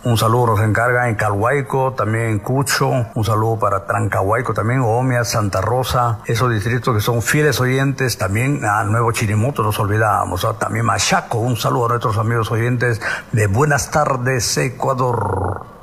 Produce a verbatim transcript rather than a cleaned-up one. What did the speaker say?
Un saludo nos encarga en Calhuayco, también en Cucho, un saludo para Trancahuayco también, Omia, Santa Rosa, esos distritos que son fieles oyentes, también a Nuevo Chirimoto, nos olvidamos, también Machaco, un saludo a nuestros amigos oyentes de Buenas Tardes, Ecuador.